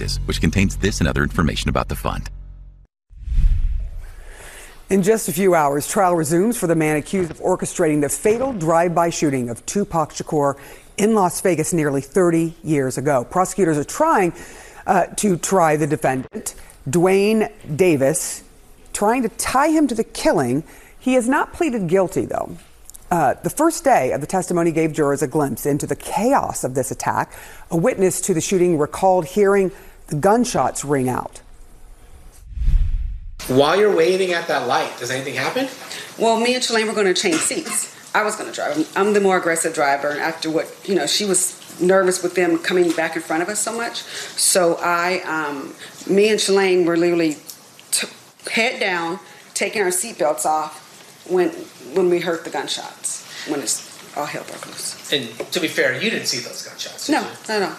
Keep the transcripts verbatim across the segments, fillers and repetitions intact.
prospectus, which contains this and other information about the fund. In just a few hours, trial resumes for the man accused of orchestrating the fatal drive-by shooting of Tupac Shakur in Las Vegas nearly thirty years ago. Prosecutors are trying uh, to try the defendant, Duane Davis, trying to tie him to the killing. He has not pleaded guilty, though. Uh, the first day of the testimony gave jurors a glimpse into the chaos of this attack. A witness to the shooting recalled hearing the gunshots ring out. While you're waiting at that light, does anything happen? Well, me and Shalane were going to change seats. I was going to drive. I'm the more aggressive driver. And after what, you know, she was nervous with them coming back in front of us so much. So I, um, me and Shalane were literally t- head down, taking our seatbelts off when when we heard the gunshots, when it's all hell broke loose. And to be fair, you didn't see those gunshots, did No, you? no, no.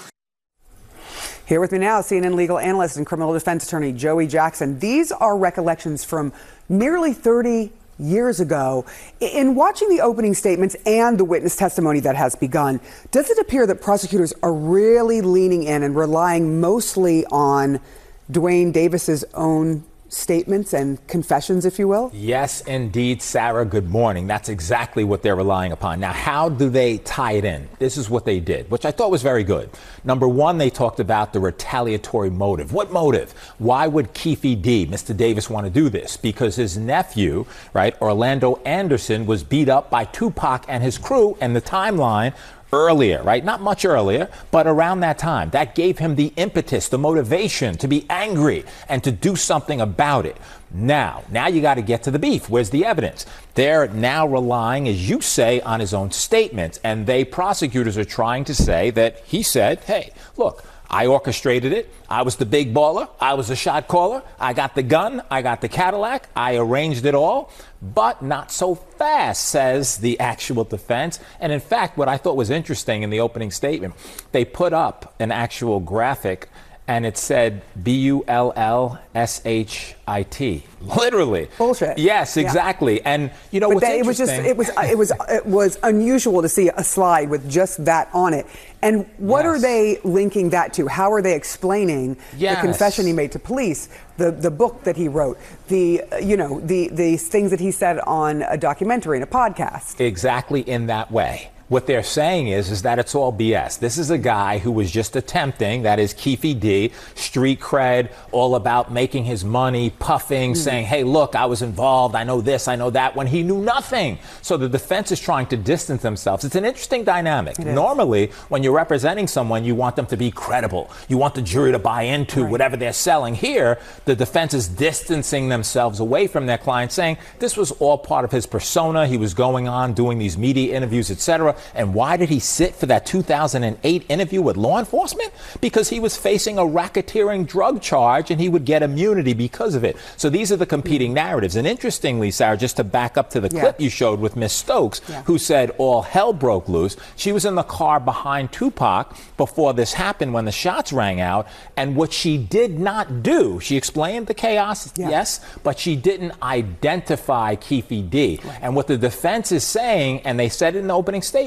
Here with me now, C N N legal analyst and criminal defense attorney Joey Jackson. These are recollections from nearly thirty years ago. In watching the opening statements and the witness testimony that has begun, does it appear that prosecutors are really leaning in and relying mostly on Duane Davis's own statements and confessions, if you will? Yes, indeed, Sarah. Good morning. That's exactly what they're relying upon. Now, how do they tie it in? This is what they did, which I thought was very good. Number one, they talked about the retaliatory motive. What motive? Why would Keefe D, Mister Davis, want to do this? Because his nephew, right, Orlando Anderson, was beat up by Tupac and his crew, and the timeline earlier, right? Not much earlier, but around that time. That gave him the impetus, the motivation to be angry and to do something about it. Now, now you got to get to the beef. Where's the evidence? They're now relying, as you say, on his own statements. And they, prosecutors, are trying to say that he said, hey, look, I orchestrated it. I was the big baller. I was the shot caller. I got the gun. I got the Cadillac. I arranged it all. But not so fast, says the actual defense. And in fact, what I thought was interesting in the opening statement, they put up an actual graphic and it said B U L L S H I T. Literally. Bullshit. Yes, exactly. Yeah. And you know but what's they, it was just it was it was it was unusual to see a slide with just that on it. And what yes. are they linking that to? How are they explaining yes. the confession he made to police, the the book that he wrote, the you know the the things that he said on a documentary and a podcast? Exactly in that way. What they're saying is, is that it's all B S. This is a guy who was just attempting, that is Keefe D, street cred, all about making his money, puffing, mm. saying, hey, look, I was involved, I know this, I know that, when he knew nothing. So the defense is trying to distance themselves. It's an interesting dynamic. Normally, when you're representing someone, you want them to be credible. You want the jury to buy into right. whatever they're selling. Here, the defense is distancing themselves away from their client, saying this was all part of his persona. He was going on, doing these media interviews, et cetera. And why did he sit for that two thousand eight interview with law enforcement? Because he was facing a racketeering drug charge and he would get immunity because of it. So these are the competing narratives. And interestingly, Sarah, just to back up to the yeah. clip you showed with Miss Stokes, yeah. who said all hell broke loose. She was in the car behind Tupac before this happened when the shots rang out. And what she did not do, she explained the chaos, yeah. yes, but she didn't identify Keefe D. Right. And what the defense is saying, and they said it in the opening statement,